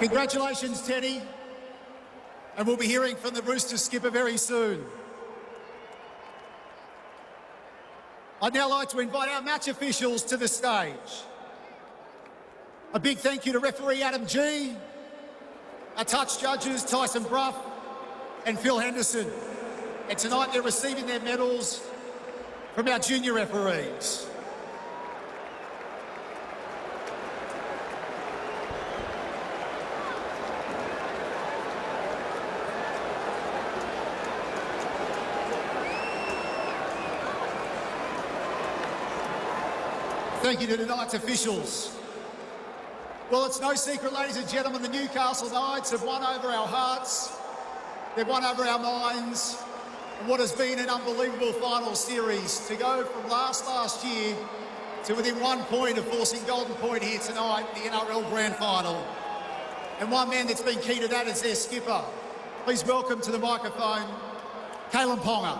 Congratulations, Teddy. And we'll be hearing from the Roosters skipper very soon. I'd now like to invite our match officials to the stage. A big thank you to referee Adam G, our touch judges Tyson Bruff and Phil Henderson. And tonight they're receiving their medals from our junior referees. Thank you to tonight's officials. Well, it's no secret, ladies and gentlemen, the Newcastle Knights have won over our hearts. They've won over our minds. And what has been an unbelievable final series to go from last year to within 1 point of forcing Golden Point here tonight, the NRL Grand Final. And one man that's been key to that is their skipper. Please welcome to the microphone, Kalyn Ponga.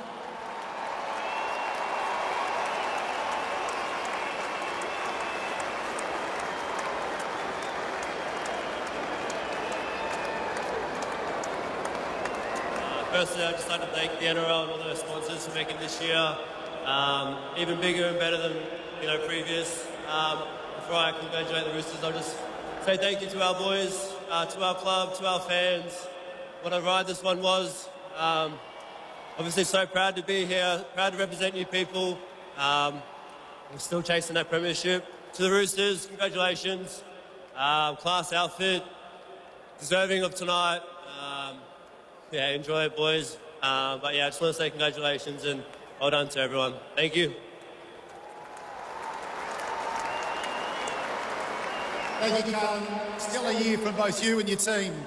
Firstly, I'd just like to thank the NRL and all their sponsors for making this year even bigger and better than previous. Before I congratulate the Roosters, I'll just say thank you to our boys, to our club, to our fans. What a ride this one was. Obviously so proud to be here, proud to represent you people. We're still chasing that premiership. To the Roosters, congratulations. Class outfit, deserving of tonight. Yeah, enjoy it, boys. But yeah, I just want to say congratulations and well done to everyone. Thank you. Thank you, Kalyn. Stellar year from both you and your team.